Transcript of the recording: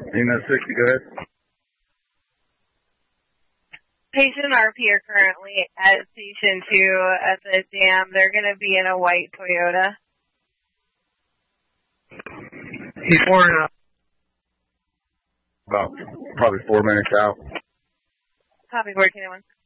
Unit 60, go ahead. Patient RP are currently at Station 2 at the dam. They're going to be in a white Toyota. He's pouring up. About probably 4 minutes out. Copy 1401.